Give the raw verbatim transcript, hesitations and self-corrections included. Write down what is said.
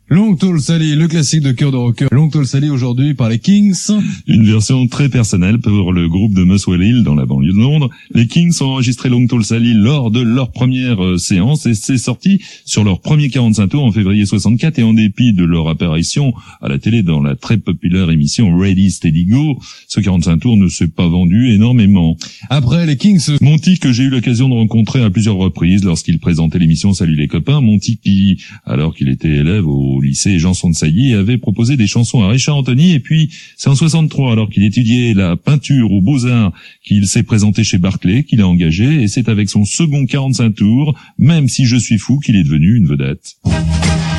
Long Tall Sally, le classique de cœur de rocker. Long Tall Sally aujourd'hui par les Kings. Une version très personnelle pour le groupe de Muswell Hill dans la banlieue de Londres. Les Kings ont enregistré Long Tall Sally lors de leur première euh, séance et c'est sorti sur leur premier quarante-cinq tours en février soixante-quatre et en dépit de leur apparition à la télé dans la très populaire émission Ready Steady Go, ce quarante-cinq tours ne s'est pas vendu énormément. Après les Kings, Monty que j'ai eu l'occasion de rencontrer à plusieurs reprises lorsqu'il présentait l'émission Salut les copains, Monty qui, alors qu'il était élève au lycée Janson de Sailly, avait proposé des chansons à Richard Anthony et puis c'est en soixante-trois alors qu'il étudiait la peinture aux Beaux-Arts qu'il s'est présenté chez Barclay, qu'il a engagé et c'est avec son second quarante-cinq tours, Même si je suis fou, qu'il est devenu une vedette.